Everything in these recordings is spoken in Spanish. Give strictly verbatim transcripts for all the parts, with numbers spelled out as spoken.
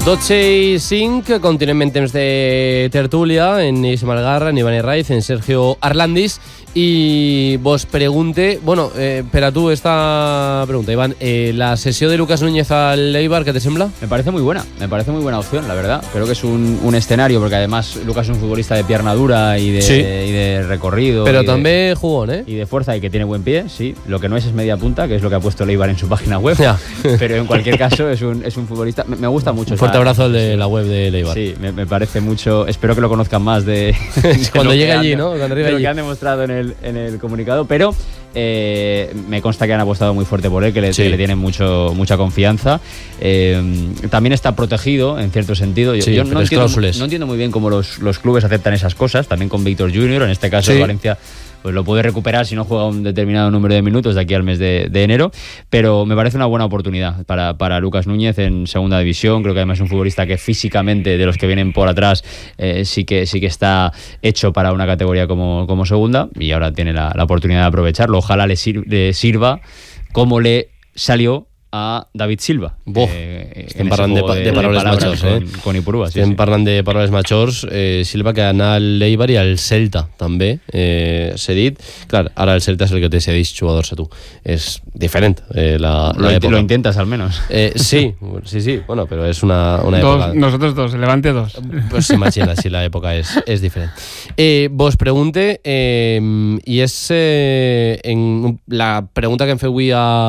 dotze i cinc, continuem en temps de tertúlia en Ismael Garra, en Iván Herraiz, en Sergio Arlandis, y vos pregunte, bueno, eh, per a tu esta pregunta, Iván, eh, la sesión de Lucas Núñez al Eibar, ¿qué te sembla? Me parece muy buena, me parece muy buena opción, la verdad. Creo que es un, un escenario, porque además Lucas es un futbolista de pierna dura y de, sí. y de recorrido. Pero también jugón, ¿eh? Y de fuerza, y que tiene buen pie, sí. Lo que no es es media punta, que es lo que ha puesto el Eibar en su página web. Ya. Pero en cualquier caso es un, es un futbolista, me, me gusta mucho. Un fuerte esa, abrazo al de la web de Eibar. Sí, me, me parece mucho, espero que lo conozcan más de, de cuando llegue allí, han, ¿no? Cuando de allí. lo que han demostrado en el, en el comunicado. Pero eh, me consta que han apostado muy fuerte por él, que le, sí. que le tienen mucho, mucha confianza. Eh, también está protegido en cierto sentido. Yo, sí, yo no, entiendo, cláusulas. no entiendo muy bien cómo los, los clubes aceptan esas cosas. También con Víctor junior, en este caso sí. el Valencia pues lo puede recuperar si no juega un determinado número de minutos de aquí al mes de, de enero, pero me parece una buena oportunidad para, para Lucas Núñez en segunda división. Creo que además es un futbolista que físicamente, de los que vienen por atrás, eh, sí que sí que está hecho para una categoría como, como segunda, y ahora tiene la, la oportunidad de aprovecharlo. Ojalá le, sir, le sirva como le salió a David Silva. Eh, estem parlant de, de, de paraules majors, eh? Con, con Ipurua, sí, estem sí. parlant de paraules majors. Eh, Silva que ha anat al Eibar i al Celta, també, eh, s'ha dit. Clar, ara el Celta és el que té cedeix jugadors a tu. És diferent eh, la, lo, la època. Lo intentas, al menos. Eh, sí, sí, sí. Bueno, pero es una, una dos, època... Nosotros dos, Levante dos. Pues imagina si la època és, és diferent. Eh, vos pregunte, eh, i és eh, en la pregunta que em feu avui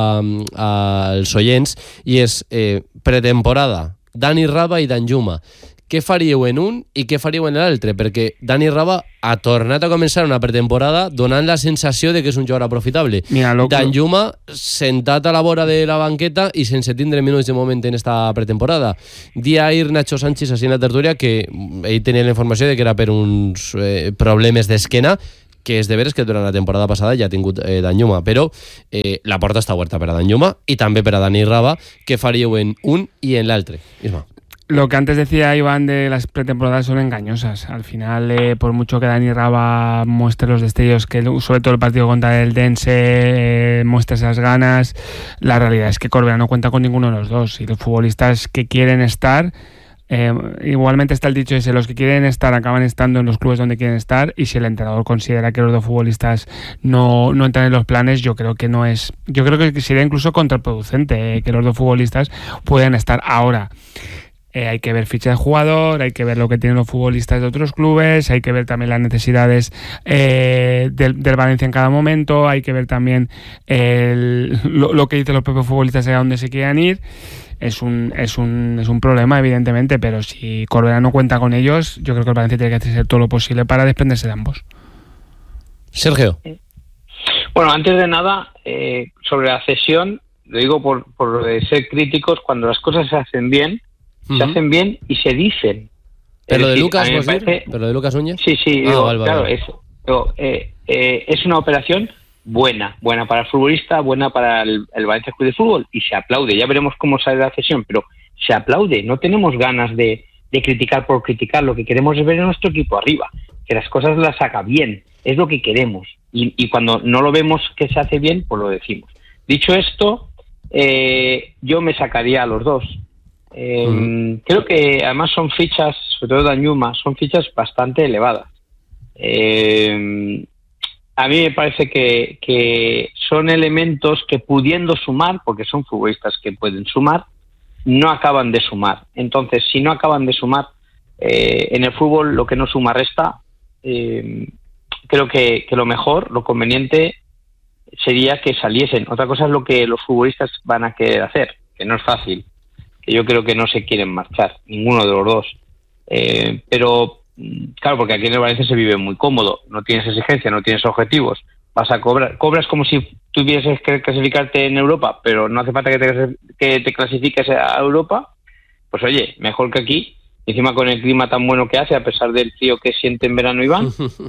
als oients, i és eh, pretemporada, Dani Raba i Danjuma. Què faríeu en un i què faríeu en l'altre? Perquè Dani Raba ha tornat a començar una pretemporada donant la sensació de que és un jugador aprofitable. Mira, lo... Danjuma sentat a la vora de la banqueta i sense tindre minuts de moment en esta pretemporada. Dia ahir Nacho Sánchez així en la tertúlia que ell tenia la informació de que era per uns eh, problemes d'esquena, que és de veres que durant la temporada passada ja ha tingut eh, Danjuma, però eh, la porta està oberta per a Danjuma i també per a Dani Raba. Què faríeu en un i en l'altre? Isma. Lo que antes decía Iván de las pretemporadas son engañosas. Al final, eh, por mucho que Dani Raba muestre los destellos, que sobre todo el partido contra el Dense eh, muestre esas ganas, la realidad es que Corbera no cuenta con ninguno de los dos. Y los futbolistas que quieren estar... Eh, igualmente está el dicho ese, los que quieren estar acaban estando en los clubes donde quieren estar, y si el entrenador considera que los dos futbolistas no, no entran en los planes, yo creo que no es, yo creo que sería incluso contraproducente eh, que los dos futbolistas puedan estar ahora. Eh, hay que ver ficha de jugador, hay que ver lo que tienen los futbolistas de otros clubes, hay que ver también las necesidades eh, del, del Valencia en cada momento, hay que ver también el, lo, lo que dicen los propios futbolistas a dónde se quieran ir. Es un, es, un, es un problema, evidentemente, pero si Corbera no cuenta con ellos, yo creo que el Valencia tiene que hacer todo lo posible para desprenderse de ambos. Sergio. Bueno, antes de nada, eh, sobre la cesión, lo digo por, por lo de ser críticos, cuando las cosas se hacen bien, uh-huh. se hacen bien y se dicen. ¿Pero es de decir, Lucas, me parece, ¿Pero de Lucas Núñez? Sí, sí, ah, digo, vale, claro, vale. Es, digo, eh, eh, es una operación buena, buena para el futbolista, buena para el, el Valencia Club de Fútbol, y se aplaude. Ya veremos cómo sale la cesión, pero se aplaude. No tenemos ganas de, de criticar por criticar. Lo que queremos es ver a nuestro equipo arriba, que las cosas las haga bien. Es lo que queremos. Y, y cuando no lo vemos que se hace bien, pues lo decimos. Dicho esto, eh, yo me sacaría a los dos. Eh, mm. Creo que además son fichas, sobre todo Danjuma, son fichas bastante elevadas. Eh, A mí me parece que, que son elementos que, pudiendo sumar, porque son futbolistas que pueden sumar, no acaban de sumar. Entonces, si no acaban de sumar, eh, en el fútbol lo que no suma resta. Eh, creo que, que lo mejor, lo conveniente, sería que saliesen. Otra cosa es lo que los futbolistas van a querer hacer, que no es fácil, que yo creo que no se quieren marchar, ninguno de los dos. Eh, pero... Claro, porque aquí en el Valencia se vive muy cómodo, no tienes exigencia, no tienes objetivos, vas a cobrar, cobras como si tuvieses que clasificarte en Europa, pero no hace falta que te, que te clasifiques a Europa. Pues oye, mejor que aquí, encima con el clima tan bueno que hace, a pesar del frío que siente en verano Iván.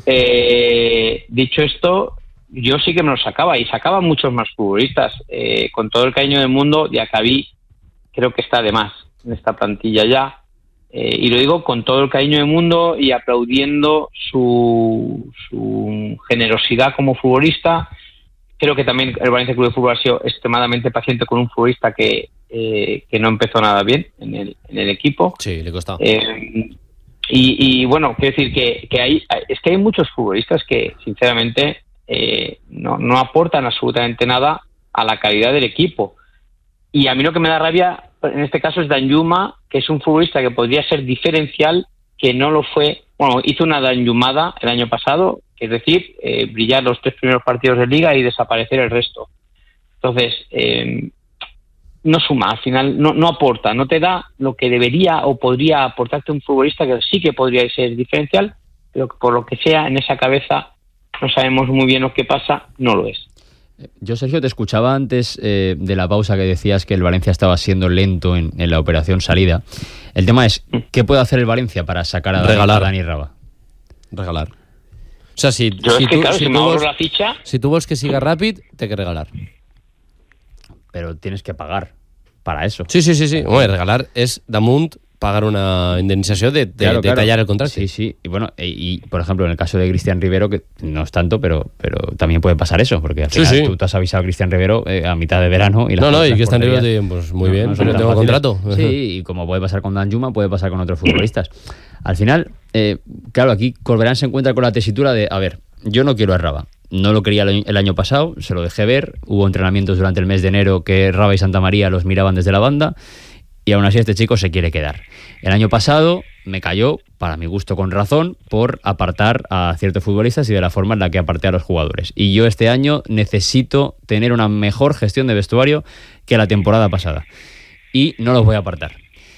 Eh, dicho esto, yo sí que me lo sacaba, y sacaba muchos más futbolistas, eh, con todo el cariño del mundo. Diacabí creo que está de más en esta plantilla ya. Eh, y lo digo con todo el cariño del mundo y aplaudiendo su, su generosidad como futbolista. Creo que también el Valencia Club de Fútbol ha sido extremadamente paciente con un futbolista que eh, que no empezó nada bien en el, en el equipo. Sí, le costaba. Eh, y, y bueno, quiero decir que, que hay, es que hay muchos futbolistas que, sinceramente, eh, no, no aportan absolutamente nada a la calidad del equipo. Y a mí lo que me da rabia, en este caso, es Danjuma, que es un futbolista que podría ser diferencial, que no lo fue. Bueno, hizo una Danjumada el año pasado, es decir, eh, brillar los tres primeros partidos de Liga y desaparecer el resto. Entonces, eh, no suma, al final no, no aporta, no te da lo que debería o podría aportarte un futbolista que sí que podría ser diferencial, pero que por lo que sea en esa cabeza no sabemos muy bien lo que pasa, no lo es. Yo, Sergio, te escuchaba antes eh, de la pausa que decías que el Valencia estaba siendo lento en, en la operación salida. El tema es, ¿qué puede hacer el Valencia para sacar a, Regalar. a Dani Raba? Regalar. O sea, si, Yo si, es que, tú, claro, si, si tú me ahorro vols, la ficha... si tú vols que siga ràpid, té que regalar. Pero tienes que pagar para eso. Sí, sí, sí, sí. Home, regalar és damunt pagar una indemnització de, de, Claro, de claro. tallar el contrato. Sí, sí. Y bueno, y, y, por ejemplo, en el caso de Cristian Rivero, que no es tanto, pero, pero también puede pasar eso, porque al Sí, final sí. tú te has avisado a Cristian Rivero eh, a mitad de verano. Y las No, no, cosas y que están porterías Rivero, pues muy bien, no son pero tan tengo fáciles. contrato. Sí, y como puede pasar con Danjuma, puede pasar con otros futbolistas. Al final, eh, claro, aquí Corberán se encuentra con la tesitura de, a ver, yo no quiero a Raba. No lo quería el año pasado, se lo dejé ver. Hubo entrenamientos durante el mes de enero que Raba y Santa María los miraban desde la banda y aún así este chico se quiere quedar. El año pasado me cayó, para mi gusto con razón, por apartar a ciertos futbolistas y de la forma en la que aparté a los jugadores. Y yo este año necesito tener una mejor gestión de vestuario que la temporada pasada. Y no los voy a apartar.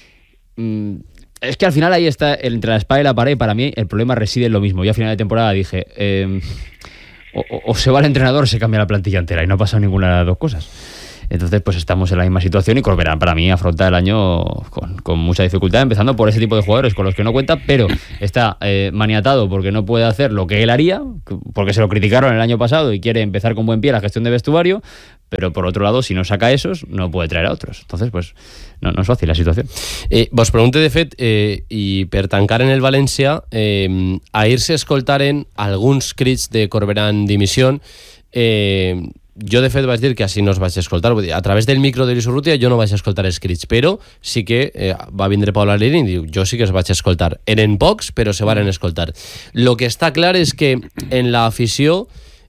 Mm, es que al final ahí está, entre la espada y la pared, para mí el problema reside en lo mismo. Yo a final de temporada dije... Eh, O, o se va el entrenador o se cambia la plantilla entera y no ha pasado ninguna de las dos cosas. Entonces pues estamos en la misma situación y Corberán para mí afronta el año con, con mucha dificultad, empezando por ese tipo de jugadores con los que no cuenta, pero está eh, maniatado porque no puede hacer lo que él haría, porque se lo criticaron el año pasado y quiere empezar con buen pie la gestión de vestuario, pero por otro lado, si no saca esos, no puede traer a otros. Entonces pues no, no es fácil la situación. Eh, vos pregunte, de fet, eh, i per tancar en el València, eh, ahir s'escoltaren alguns crits de Corberán dimissió. Eh, jo, de fet, vaig dir que així no es vaig escoltar. Vull dir, a través del micro de Luis Urrutia jo no vaig escoltar els crits, però sí que eh, va vindre Pau Larín i diu, jo sí que els vaig escoltar. Eren pocs, però se varen escoltar. Lo que està clar és que en l'afició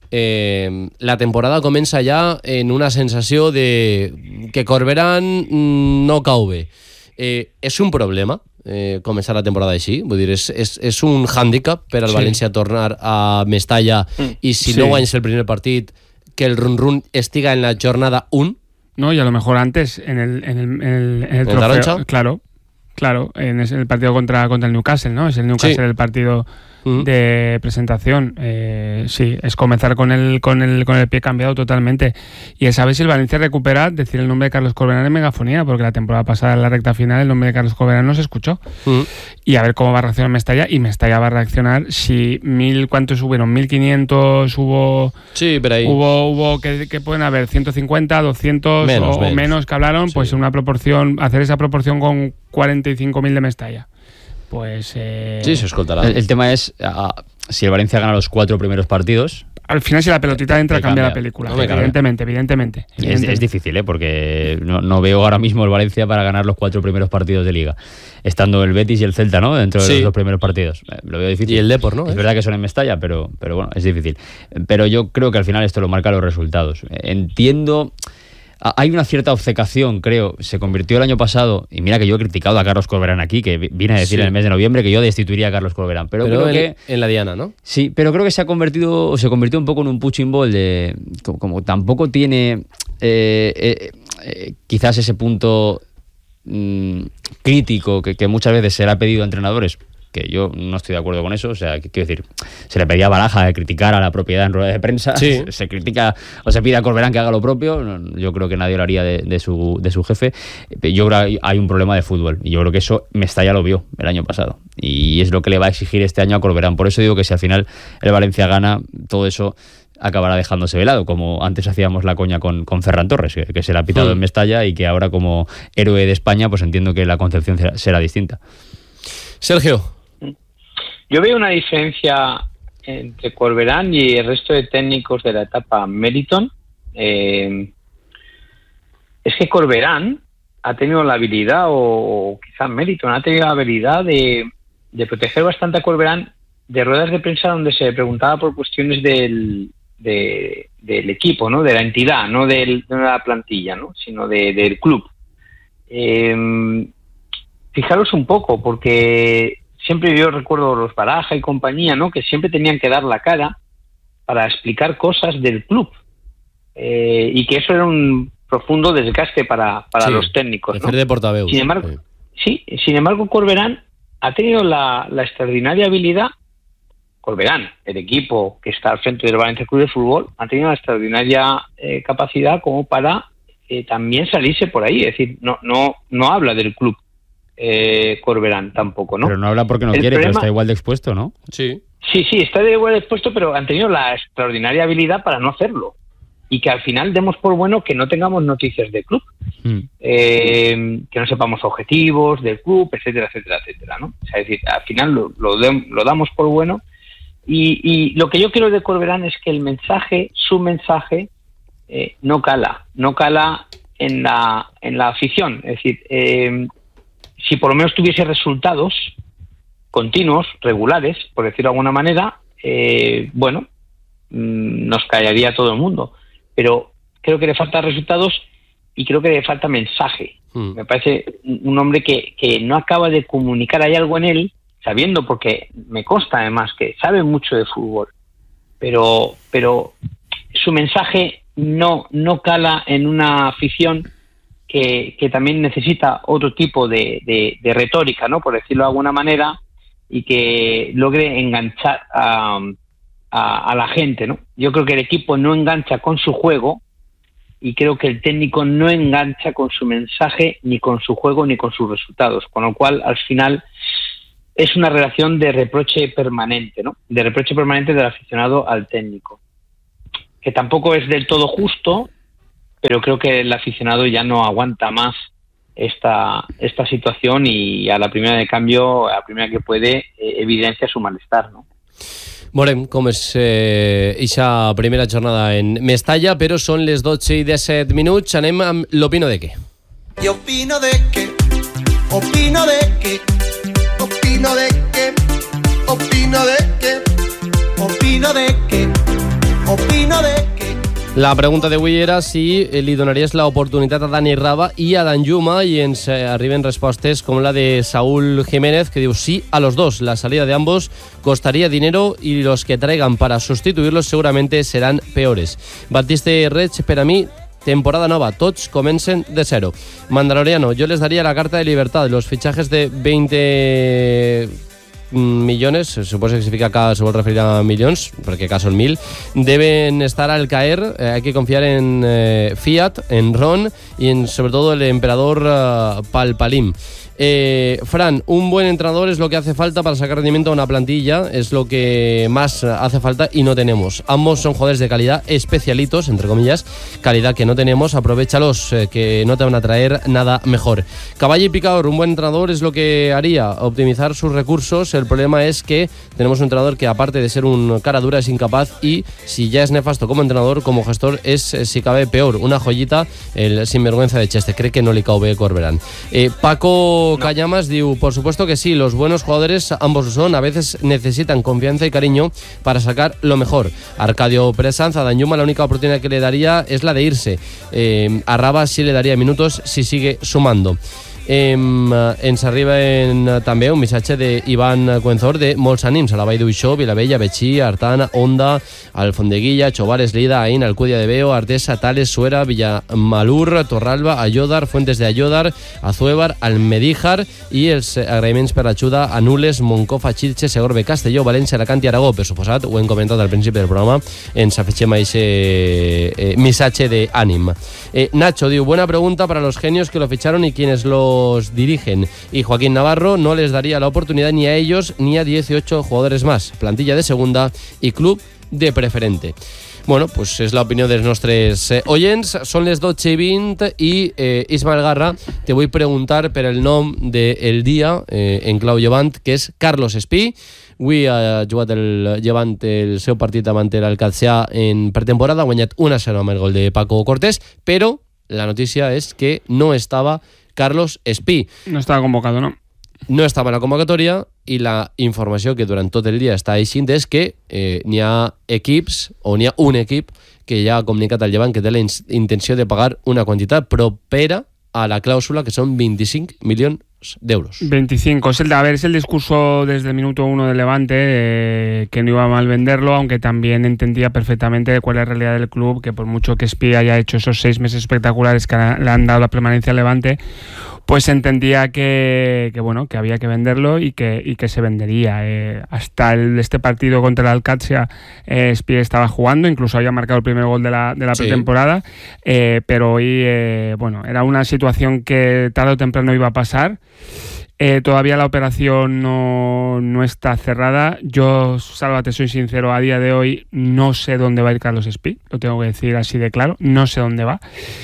Eh, la temporada comença ja en una sensació de que Corberán mm, no cau bé. Eh, és un problema eh, començar la temporada així, vull dir, és, és, és un hàndicap per al Sí. València tornar a Mestalla Mm. i si Sí. no guanyes el primer partit que el run-run estiga en la jornada un. No, y a lo mejor antes, en el, en el, en el, en el ¿En trofeo. Taroncha? Claro, claro, en ese- el partido contra, contra el Newcastle, ¿no? Es el Newcastle Sí. el partido Mm. de presentación. Eh, sí, es comenzar con el, con, el, con el pie cambiado totalmente. Y es a ver si el Valencia recupera decir el nombre de Carlos Corberán en megafonía, porque la temporada pasada, en la recta final, el nombre de Carlos Corberán no se escuchó. Mm. Y a ver cómo va a reaccionar Mestalla. Y Mestalla va a reaccionar si mil, ¿cuántos hubieron? mil quinientos hubo... Sí, per ahí. Hubo, hubo que, que pueden haber ciento cincuenta, doscientos Menos, o menos. menos que hablaron, Sí. pues en una proporción, hacer esa proporción con cuarenta y cinco mil de Mestalla. Pues eh, Sí, s'escoltarà. El, el tema es, ah, si el Valencia gana los cuatro primeros partidos, al final si la pelotita entra Te cambia la cambia. película. No me cambia. evidentemente, evidentemente. es, evidentemente. es difícil, ¿eh? Porque no, no veo ahora mismo el Valencia para ganar los cuatro primeros partidos de Liga. Estando el Betis y el Celta, ¿no? Dentro de Sí. los dos primeros partidos. Eh, Lo veo difícil. Y el Depor, ¿no? Es verdad que son en Mestalla, pero, pero bueno, es difícil. Pero yo creo que al final esto lo marca los resultados. Entiendo... a- Hay una cierta obcecación, creo. Se convirtió el año pasado, y mira que yo he criticado a Carlos Corberán aquí, que vi- vine a decir Sí. en el mes de noviembre que yo destituiría a Carlos Corberán. Pero, Pero creo en, que... en la Diana, ¿no? Sí, pero creo que se ha convertido, o se convirtió un poco en un punching ball de como, como tampoco tiene eh, eh, eh, quizás ese punto mm, crítico que, que muchas veces se le ha pedido a entrenadores, que yo no estoy de acuerdo con eso. O sea, que- quiero decir, se le pedía a Baraja de criticar a la propiedad en rueda de prensa, Sí. se, se critica o se pide a Corberán que haga lo propio. No, yo creo que nadie lo haría de, de su, de su jefe. Yo creo que hay- hay un problema de fútbol y yo creo que eso Mestalla lo vio el año pasado y es lo que le va a exigir este año a Corberán. Por eso digo que si al final el Valencia gana, todo eso acabará dejándose de lado, como antes hacíamos la coña con, con Ferran Torres, que, que se le ha pitado Mm. en Mestalla y que ahora como héroe de España, pues entiendo que la concepción será, será distinta. Sergio. Yo veo una diferencia entre Corberán y el resto de técnicos de la etapa Meriton. Eh, es que Corberán ha tenido la habilidad, o, o quizás mérito, no ha tenido la habilidad de, de proteger bastante a Corberán de ruedas de prensa donde se preguntaba por cuestiones del, de, del equipo, ¿no? De la entidad, no del, de la plantilla, ¿no? Sino de, del club. Eh, fijaros un poco, porque siempre yo recuerdo los Baraja y compañía, ¿no? Que siempre tenían que dar la cara para explicar cosas del club. Eh, y que eso era un profundo desgaste para, para sí, los técnicos, ¿no? De portavoz. Sin embargo, sí. sí, sin embargo, Corberán ha tenido la, la extraordinaria habilidad. Corberán, el equipo que está al frente del Valencia Club de Fútbol, ha tenido una extraordinaria eh, capacidad como para eh, también salirse por ahí. Es decir, no no no habla del club eh, Corberán tampoco, ¿no? Pero no habla porque no el quiere, problema, pero está igual de expuesto, ¿no? Sí. Sí, sí, está de igual de expuesto, pero han tenido la extraordinaria habilidad para no hacerlo. Y que al final demos por bueno que no tengamos noticias del club. Mm. Eh, que no sepamos objetivos del club, etcétera, etcétera, etcétera, ¿no? O sea, es decir, al final lo, lo, de, lo damos por bueno. Y, y lo que yo quiero de Corberán es que el mensaje, su mensaje, eh, no cala, no cala en la, en la afición. Es decir, eh, si por lo menos tuviese resultados continuos, regulares, por decirlo de alguna manera, eh, bueno, mmm, nos callaría todo el mundo. Pero creo que le faltan resultados y creo que le falta mensaje. Mm. Me parece un hombre que, que no acaba de comunicar. Hay algo en él, sabiendo, porque me consta además que sabe mucho de fútbol, pero pero su mensaje no no cala en una afición que, que también necesita otro tipo de, de, de retórica, ¿no? Por decirlo de alguna manera, y que logre enganchar a, a, a la gente, ¿no? Yo creo que el equipo no engancha con su juego y creo que el técnico no engancha con su mensaje, ni con su juego, ni con sus resultados, con lo cual al final es una relación de reproche permanente, ¿no? De reproche permanente del aficionado al técnico, que tampoco es del todo justo, pero creo que el aficionado ya no aguanta más esta esta situación y a la primera de cambio, a la primera que puede, eh, evidencia su malestar, ¿no? Veurem com és eh, eixa primera jornada en Mestalla, però són les dotze i disset minuts. Anem amb l'opino de què. I opino de què, opino de què, opino de què, opino de què, opino de què, opino de què. La pregunta d'avui era si li donaries l'oportunitat a Dani Raba i a Danjuma, i ens arriben respostes com la de Saúl Jiménez, que diu sí a los dos. La salida de ambos costaría dinero y los que traigan para sustituirlos seguramente serán peores. Batiste Rech, per a mi, temporada nova, tots comencen de cero. Mandaloriano, yo les daría la carta de libertad. Los fichajes de veinte millones, supongo que significa que se vol referir a milions, perquè acá son mil, deben estar al caer. Eh, hay que confiar en eh, Fiat, en Ron y en sobre todo el emperador uh, Palpalim. Eh, Fran, un buen entrenador es lo que hace falta para sacar rendimiento a una plantilla, es lo que más hace falta y no tenemos. Ambos son jugadores de calidad, especialitos, entre comillas, calidad que no tenemos, aprovéchalos, eh, que no te van a traer nada mejor. Caball y Picador, un buen entrenador es lo que haría, optimizar sus recursos. El problema es que tenemos un entrenador que, aparte de ser un cara dura, es incapaz, y si ya es nefasto como entrenador, como gestor es, si cabe, peor. Una joyita, el sinvergüenza de Cheste, cree que no le cabe Corberán. Eh, Paco Callamas diu, por supuesto que sí, los buenos jugadores ambos lo son, a veces necesitan confianza y cariño para sacar lo mejor. Arcadio Pérez-Sanz, a Danjuma la única oportunidad que le daría es la de irse. Eh, a Raba sí le daría minutos si sigue sumando. Eh, ens arriba en, també un missatge d'Ivan Cuenzor de molts ànims a la Vall d'Uixó, Vilavella, Betxí, Artana, Onda, Alfondeguilla, Chobares, Lleida, Aín, Alcúdia de Veo, Artesa, Tales, Suera, Villamalur, Torralba, Ayodar, Fuentes de Ayodar, Azuévar, Almedíjar, i els agraïments per l'ajuda a Nules, Moncofa, Xilxe, Segorbe, Castelló, València, Alacant i Aragó. Per suposat, ho hem comentat al principi del programa, ens afegem a aquest eh, missatge d'ànim. Eh, Nacho diu, buena pregunta para los genios que lo ficharon y quienes lo dirigen, y Joaquín Navarro no les daría la oportunidad ni a ellos ni a dieciocho jugadores más, plantilla de segunda y club de preferente. Bueno, pues és l'opinió dels nostres eh, oients. Són les dotze i vint i eh, Ismael Garra, te vull preguntar per el nom del dia eh, en clau Llevant, que és Carlos Espí. Avui ha jugat el Llevant el seu partit davant l'Alcácer en pretemporada, ha guanyat un a zero amb el gol de Paco Cortés, però la notícia és que no estava Carlos Espí. No estava convocado, no? No estava a la convocatòria i la informació que durant tot el dia està eixint és que eh, n'hi ha equips o n'hi ha un equip que ja ha comunicat al Llevant que té la in- intenció de pagar una quantitat propera a la clàusula, que son veinticinco milions d'euros. veinticinco. Es el, a ver, es el discurso desde el minuto uno del Levante, eh, que no iba a mal venderlo, aunque también entendía perfectamente cuál es la realidad del club, que por mucho que Espí haya hecho esos seis meses espectaculares que le han dado la permanencia al Levante, pues entendía que, que bueno, que había que venderlo y que, y que se vendería. Eh, hasta el, este partido contra el Alcatia, eh, Espí estaba jugando, incluso había marcado el primer gol de la, de la sí. pretemporada, eh, pero hoy, eh, bueno, era una situación que tarde o temprano iba a pasar. Eh, todavía la operación no, no está cerrada. Yo, Salva, te soy sincero, a día de hoy no sé dónde va a ir Carlos Espí, lo tengo que decir así de claro, no sé dónde va.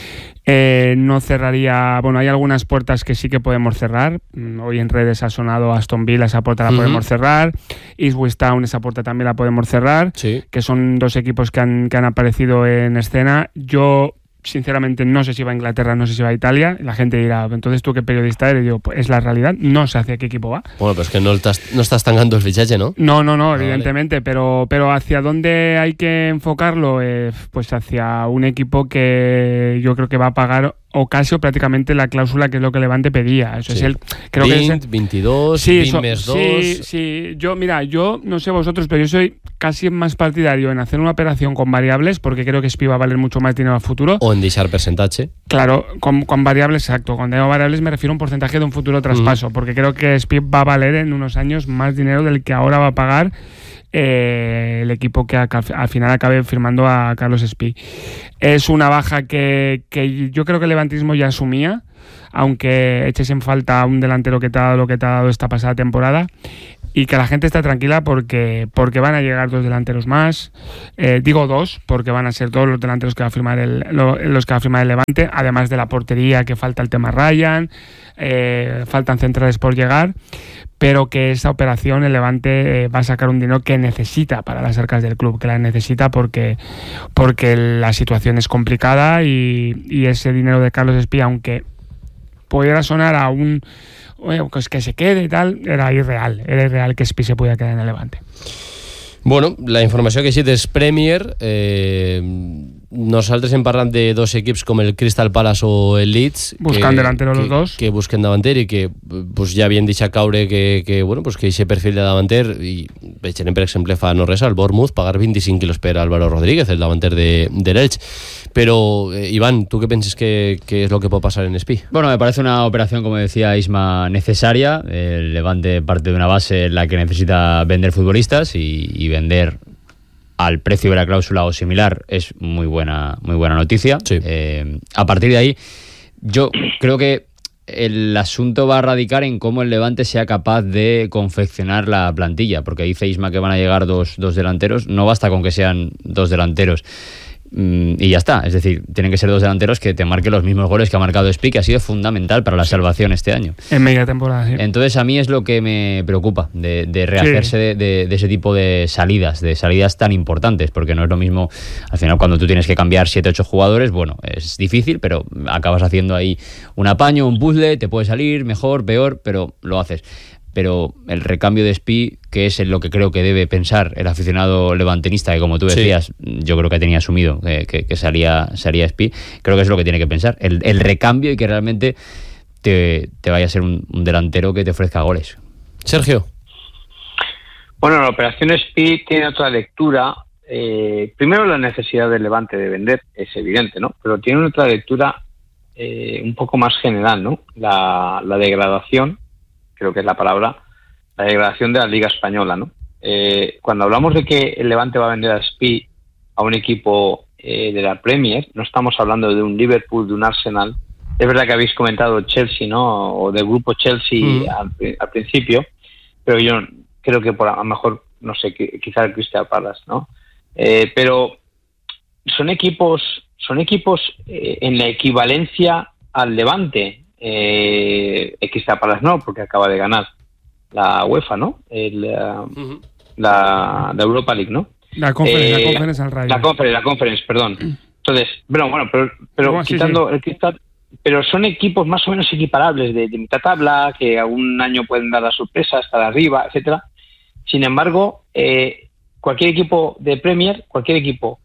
Eh, no cerraría, bueno, hay algunas puertas que sí que podemos cerrar. Hoy en redes ha sonado Aston Villa, esa puerta la uh-huh. podemos cerrar. Ipswich Town, esa puerta también la podemos cerrar, sí. que son dos equipos que han, que han aparecido en escena. Yo sinceramente no sé si va a Inglaterra, no sé si va a Italia. La gente dirá, entonces tú qué periodista eres. Yo, pues es la realidad, no sé hacia qué equipo va. Bueno, pero es que no estás, no estás tangando el fichaje, ¿no? No, no, no, ah, evidentemente, vale. pero, pero hacia dónde hay que enfocarlo, eh, pues hacia un equipo que yo creo que va a pagar o casi o prácticamente la cláusula que es lo que Levante pedía. Eso sí. es el, creo veinte, que es el, veintidós, sí, veinte so, más dos. Sí, sí, yo, mira, yo no sé vosotros, pero yo soy casi más partidario en hacer una operación con variables, porque creo que Espí va a valer mucho más dinero a futuro. O en deixar percentatge. Claro, con, con variables, exacto. Cuando digo variables me refiero a un porcentaje de un futuro traspaso, mm. porque creo que Espí va a valer en unos años más dinero del que ahora va a pagar Eh, el equipo que, a, que al final acabe firmando a Carlos Espí. Es una baja que, que yo creo que el levantismo ya asumía, aunque eches en falta un delantero que te ha dado lo que te ha dado esta pasada temporada, y que la gente está tranquila porque, porque van a llegar dos delanteros más. Eh, digo dos, porque van a ser todos los delanteros que va a firmar el, lo, los que va a firmar el Levante, además de la portería, que falta el tema Ryan, eh, faltan centrales por llegar, pero que esa operación el Levante eh, va a sacar un dinero que necesita para las arcas del club, que la necesita porque, porque la situación es complicada y, y ese dinero de Carlos Espí, aunque pudiera sonar a un pues que se quede y tal, era irreal, era irreal que Espí se pudiera quedar en el Levante. Bueno, la informació que sí és Premier. Eh, nosaltres hem parlat de dos equips com el Crystal Palace o el Leeds buscan que, delantero que, los dos que busquen davanter i que pues, ja havien deixat caure que, que bueno, pues, que aquest perfil de davanter, i veiem per exemple fa no res al Bournemouth pagar veinticinc quilos per Álvaro Rodríguez, el davanter de, de l'Elche. Pero eh, Iván, ¿tú qué piensas que, que es lo que puede pasar en Espí? Bueno, me parece una operación, como decía Isma, necesaria. El Levante parte de una base en la que necesita vender futbolistas y, y vender al precio de la cláusula o similar es muy buena, muy buena noticia. Sí. Eh, a partir de ahí, yo creo que el asunto va a radicar en cómo el Levante sea capaz de confeccionar la plantilla, porque dice Isma que van a llegar dos, dos delanteros. No basta con que sean dos delanteros y ya está, es decir, tienen que ser dos delanteros que te marquen los mismos goles que ha marcado Espí, que ha sido fundamental para la salvación este año. En media temporada, sí. Entonces a mí es lo que me preocupa, de, de rehacerse sí. de, de, de ese tipo de salidas, de salidas tan importantes, porque no es lo mismo, al final cuando tú tienes que cambiar siete ocho jugadores, bueno, es difícil, pero acabas haciendo ahí un apaño, un puzzle, te puede salir mejor, peor, pero lo haces. Pero el recambio de Espí, que es en lo que creo que debe pensar el aficionado levantinista, que como tú decías, sí. yo creo que tenía asumido que, que, que salía, salía Espí, creo que es lo que tiene que pensar, el, el recambio y que realmente te, te vaya a ser un, un delantero que te ofrezca goles. Sergio. Bueno, la operación Espí tiene otra lectura. Eh, primero, la necesidad del Levante de vender es evidente, ¿no? Pero tiene otra lectura eh, un poco más general, ¿no? La, la degradación, creo que es la palabra, la degradación de la Liga Española, ¿no? Eh, cuando hablamos de que el Levante va a vender a Espí a un equipo eh, de la Premier, no estamos hablando de un Liverpool, de un Arsenal. Es verdad que habéis comentado Chelsea, ¿no? O del grupo Chelsea mm. al, al principio, pero yo creo que por a lo mejor, no sé, quizá el Crystal Palace, ¿no? Eh, pero son equipos, son equipos eh, en la equivalencia al Levante. Eh, Crystal Palace no, porque acaba de ganar la UEFA, ¿no? El, uh, uh-huh. la, la Europa League, ¿no? La Conference, eh, la Conference al Rayo. La Conference, la Conference, perdón. Entonces, bueno, bueno, pero, pero bueno, quitando sí, sí. el Crystal, pero son equipos más o menos equiparables de, de mitad tabla, que algún año pueden dar la sorpresa, estar arriba, etcétera. Sin embargo, eh, cualquier equipo de Premier, cualquier equipo,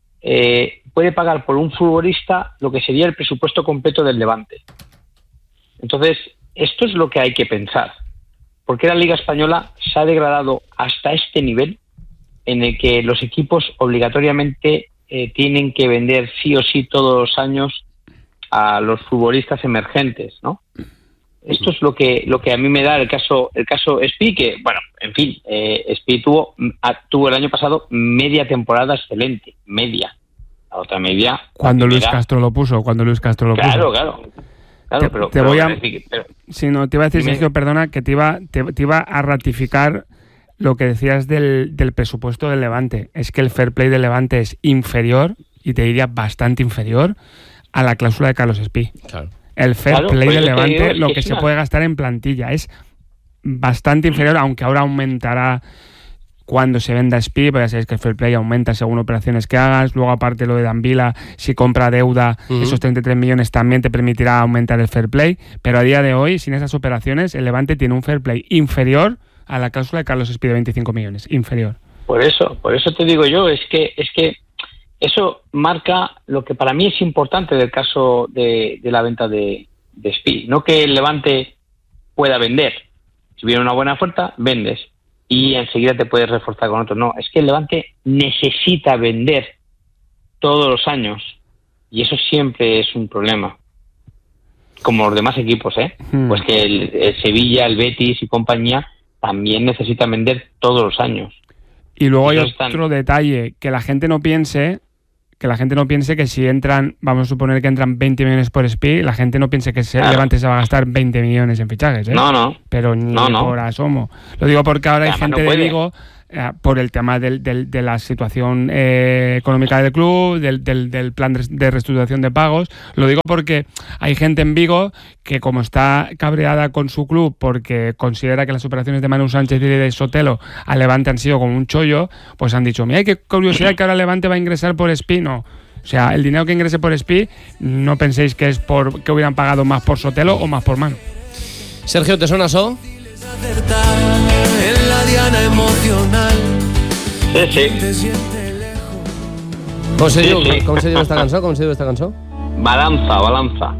eh, puede pagar por un futbolista lo que sería el presupuesto completo del Levante. Entonces, esto es lo que hay que pensar. ¿Por qué la Liga Española se ha degradado hasta este nivel en el que los equipos obligatoriamente eh, tienen que vender sí o sí todos los años a los futbolistas emergentes, ¿no? Esto es lo que lo que a mí me da el caso el caso Espi, que, bueno, en fin, eh, Espi tuvo, tuvo el año pasado media temporada excelente, media. La otra media... Cuando Luis primera, Castro lo puso, cuando Luis Castro lo claro, puso. Claro, claro. Claro, te, pero, te pero, voy a... decir, pero, sí, no, te iba a decir, dime. Sergio, perdona, que te iba, te, te iba a ratificar lo que decías del, del presupuesto del Levante. Es que el fair play del Levante es inferior, y te diría bastante inferior, a la cláusula de Carlos Espí. Claro. El fair Claro, play pues del yo te Levante, digo, es lo que que es se una- puede gastar en plantilla, es bastante inferior, aunque ahora aumentará cuando se venda Espí, pues ya sabéis que el fair play aumenta según operaciones que hagas. Luego, aparte, lo de Danvila, si compra deuda, Uh-huh. esos treinta y tres millones también te permitirá aumentar el fair play. Pero a día de hoy, sin esas operaciones, el Levante tiene un fair play inferior a la cláusula de Carlos Espí de veinticinco millones. Inferior. Por eso, por eso te digo yo, es que es que eso marca lo que para mí es importante del caso de, de la venta de, de Espí. No que el Levante pueda vender. Si viene una buena oferta, vendes. Y enseguida te puedes reforzar con otro. No, es que el Levante necesita vender todos los años. Y eso siempre es un problema. Como los demás equipos, ¿eh? Hmm. Pues que el, el Sevilla, el Betis y compañía también necesitan vender todos los años. Y luego hay Ellos están- otro detalle, que la gente no piense, que la gente no piense que si entran, vamos a suponer que entran veinte millones por Espí, la gente no piense que el Claro. Levante se va a gastar veinte millones en fichajes, ¿eh? No, no. Pero ni No, no. por asomo. Lo digo porque ahora hay Además, gente no de puede. Vigo, eh, por el tema del, del- de la situación eh, económica del club, del, del- del plan de de reestructuración de pagos. Lo digo porque hay gente en Vigo que, como está cabreada con su club porque considera que las operaciones de Manu Sánchez y de Sotelo a Levante han sido como un chollo, pues han dicho, mira, qué curiosidad que ahora Levante va a ingresar por Espí. No. O sea, el dinero que ingrese por Espí, no penséis que es por que hubieran pagado más por Sotelo o más por Manu. Sergio, ¿te suena eso? Acertar en la diana emocional. Sí, sí. Te siente lejos. Com se diu, Sí, sí. com se diu esta cançó? Com se diu esta cançó? Balanza, balanza.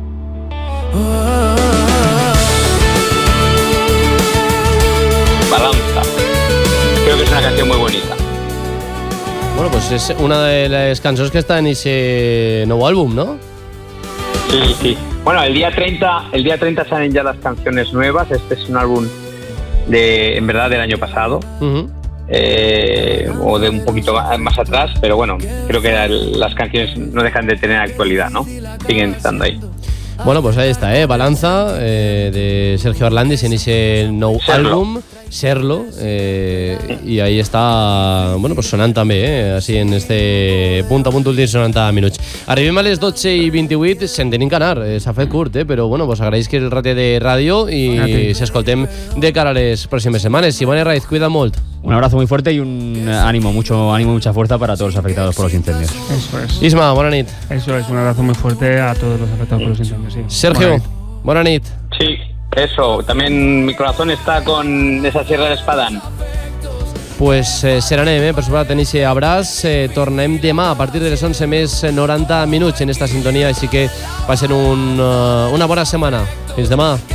Balanza. Creo que es una canción muy bonita. Bueno, pues es una de las cançons que està en ese nuevo álbum, ¿no? Sí, sí. Bueno, el día treinta, el día treinta salen ya las canciones nuevas. Este es un álbum de, en verdad, del año pasado. Uh-huh. Eh, o de un poquito más, más atrás, pero bueno, creo que las canciones no dejan de tener actualidad, ¿no? Siguen estando ahí. Bueno, pues ahí está, ¿eh? Balanza, eh, de Sergio Arlandis en ese nou Serlo. àlbum, Serlo, eh, i ahí està, bueno, pues sonant també, eh? Així en este punt a punt últims noranta minuts. Arribem a les dotze i vint-i-vuit, se'n tenim que anar, eh, s'ha fet curt, eh? Però bueno, pues agraïs que el rate de ràdio i s'escoltem de cara a les pròximes setmanes. Iván Herraiz, cuida molt. Un abrazo muy fuerte y un ánimo, mucho ánimo y mucha fuerza para todos los afectados por los incendios. Eso es. Isma, bona nit. Eso es, un abrazo muy fuerte a todos los afectados por los incendios. Sí. Sergio, bona nit. Sí, eso. También mi corazón está con esa Sierra del Espadán. Pues eh, serà anem, eh? Per suposat, tenir aquest abraç. Eh, tornem demà a partir de les onze més noranta minuts en esta sintonia, així que va ser un, uh, una bona setmana. Fins demà.